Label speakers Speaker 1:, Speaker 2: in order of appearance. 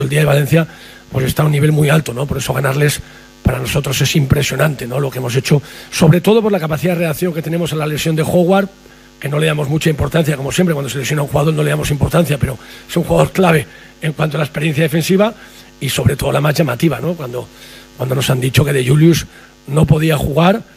Speaker 1: el día de Valencia pues está a un nivel muy alto, ¿no? Por eso ganarles para nosotros es impresionante, ¿no? Lo que hemos hecho, sobre todo por la capacidad de reacción que tenemos en la lesión de Howard, que no le damos mucha importancia, como siempre, cuando se lesiona un jugador no le damos importancia, pero es un jugador clave en cuanto a la experiencia defensiva y sobre todo la más llamativa, ¿no? Cuando nos han dicho que De Julius no podía jugar